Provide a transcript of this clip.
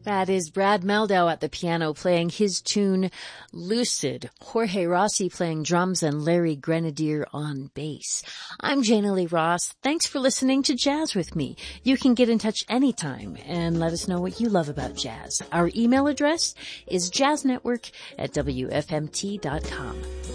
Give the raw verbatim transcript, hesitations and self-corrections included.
That is Brad Meldau at the piano playing his tune Lucid, Jorge Rossi playing drums, and Larry Grenadier on bass. I'm Jana Lee Ross. Thanks for listening to Jazz with me. You can get in touch anytime and let us know what you love about jazz. Our email address is jazznetwork at W F M T dot com.